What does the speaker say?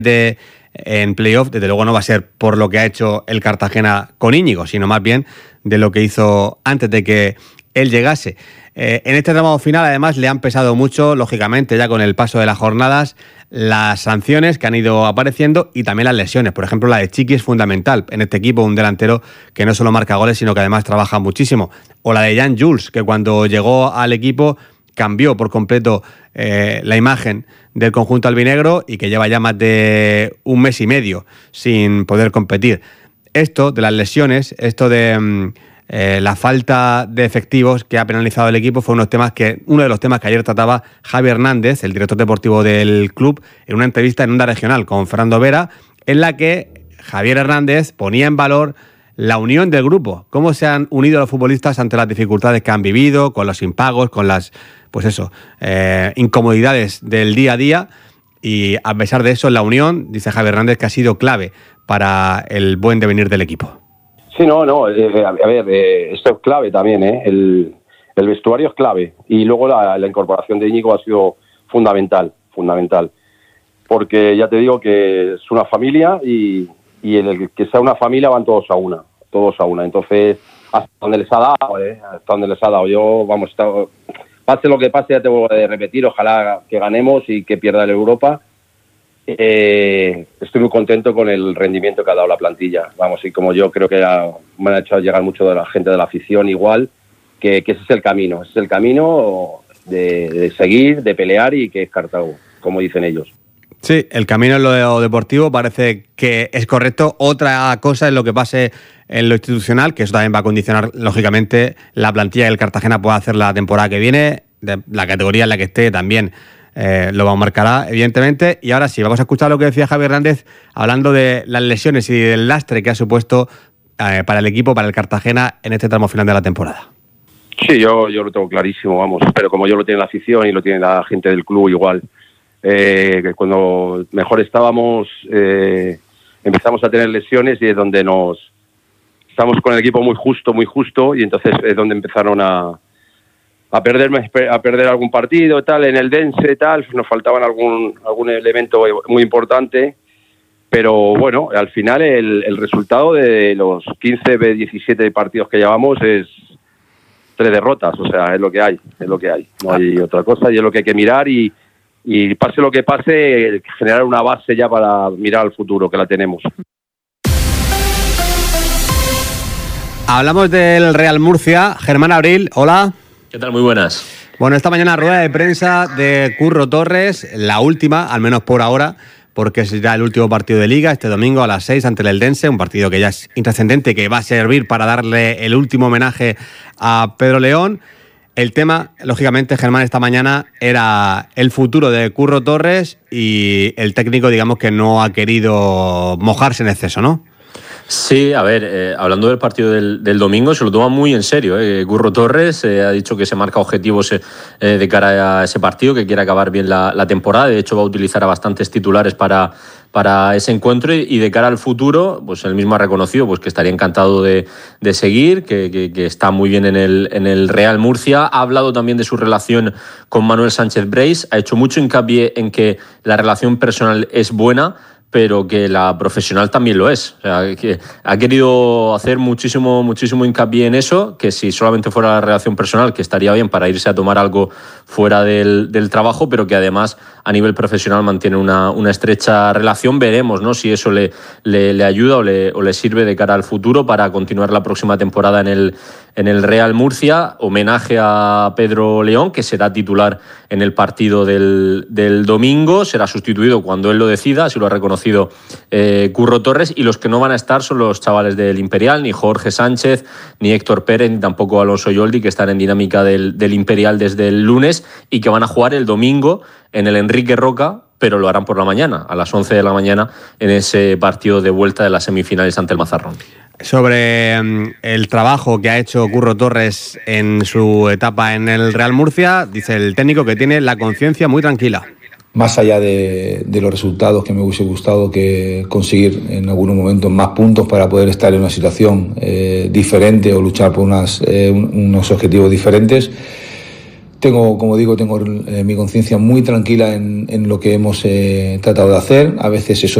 en playoff, desde luego no va a ser por lo que ha hecho el Cartagena con Íñigo, sino más bien de lo que hizo antes de que él llegase. En este tramo final, además, le han pesado mucho, lógicamente, ya con el paso de las jornadas, las sanciones que han ido apareciendo y también las lesiones. Por ejemplo, la de Chiqui es fundamental en este equipo, un delantero que no solo marca goles, sino que además trabaja muchísimo. O la de Jan Jules, que cuando llegó al equipo cambió por completo la imagen del conjunto albinegro y que lleva ya más de un mes y medio sin poder competir. Esto de las lesiones, esto de la falta de efectivos que ha penalizado el equipo fue uno de los temas que ayer trataba Javi Hernández, el director deportivo del club, en una entrevista en Onda Regional con Fernando Vera, en la que Javier Hernández ponía en valor la unión del grupo, cómo se han unido los futbolistas ante las dificultades que han vivido, con los impagos, con las incomodidades del día a día, y a pesar de eso la unión, dice Javier Hernández, que ha sido clave para el buen devenir del equipo. Sí, esto es clave también, el vestuario es clave, y luego la incorporación de Íñigo ha sido fundamental, porque ya te digo que es una familia y el que sea una familia van todos a una, entonces hasta donde les ha dado, yo pase lo que pase, ya te vuelvo a repetir, ojalá que ganemos y que pierda el Europa. Estoy muy contento con el rendimiento que ha dado la plantilla, y como yo creo que me han hecho llegar mucho de la gente de la afición igual, que ese es el camino de seguir, de pelear y que es Cartago, como dicen ellos. Sí, el camino en lo deportivo parece que es correcto. Otra cosa es lo que pase en lo institucional, que eso también va a condicionar, lógicamente, la plantilla que el Cartagena pueda hacer la temporada que viene, de la categoría en la que esté también lo marcará, evidentemente. Y ahora sí, vamos a escuchar lo que decía Javier Hernández, hablando de las lesiones y del lastre que ha supuesto para el equipo, para el Cartagena, en este tramo final de la temporada. Sí, yo lo tengo clarísimo, pero como yo lo tiene la afición y lo tiene la gente del club igual. Que cuando mejor estábamos empezamos a tener lesiones y es donde estamos con el equipo muy justo, y entonces es donde empezaron a perder algún partido tal en el Dense tal, nos faltaban algún elemento muy importante, pero bueno, al final el resultado de los 15 17 partidos que llevamos es 3 derrotas, o sea, es lo que hay, no hay otra cosa, y es lo que hay que mirar y pase lo que pase, generar una base ya para mirar al futuro, que la tenemos. Hablamos del Real Murcia. Germán Abril, hola. ¿Qué tal? Muy buenas. Bueno, esta mañana rueda de prensa de Curro Torres, la última, al menos por ahora, porque será el último partido de Liga, este domingo a las 6 ante el Eldense, un partido que ya es intrascendente, que va a servir para darle el último homenaje a Pedro León. El tema, lógicamente, Germán, esta mañana era el futuro de Curro Torres y el técnico, digamos, que no ha querido mojarse en exceso, ¿no? Sí, a ver, hablando del partido del domingo, se lo toma muy en serio. Curro Torres ha dicho que se marca objetivos de cara a ese partido, que quiere acabar bien la temporada. De hecho, va a utilizar a bastantes titulares para ese encuentro, y de cara al futuro, pues él mismo ha reconocido pues que estaría encantado de seguir, que está muy bien en el Real Murcia. Ha hablado también de su relación con Manuel Sánchez Breis, ha hecho mucho hincapié en que la relación personal es buena, pero que la profesional también lo es. O sea, que ha querido hacer muchísimo hincapié en eso, que si solamente fuera la relación personal, que estaría bien para irse a tomar algo fuera del trabajo, pero que además a nivel profesional mantiene una estrecha relación. Veremos, ¿no?, si eso le ayuda o le sirve de cara al futuro para continuar la próxima temporada en el Real Murcia. Homenaje a Pedro León, que será titular en el partido del domingo, será sustituido cuando él lo decida, así lo ha reconocido Curro Torres, y los que no van a estar son los chavales del Imperial, ni Jorge Sánchez, ni Héctor Pérez, ni tampoco Alonso Yoldi, que están en dinámica del Imperial desde el lunes y que van a jugar el domingo en el Enrique Roca, pero lo harán por la mañana, a las 11 de la mañana, en ese partido de vuelta de las semifinales ante el Mazarrón. Sobre el trabajo que ha hecho Curro Torres en su etapa en el Real Murcia, dice el técnico que tiene la conciencia muy tranquila. Más allá de los resultados, que me hubiese gustado que conseguir en algunos momentos más puntos para poder estar en una situación diferente o luchar por unos objetivos diferentes, Tengo, como digo, mi conciencia muy tranquila en lo que hemos tratado de hacer. A veces eso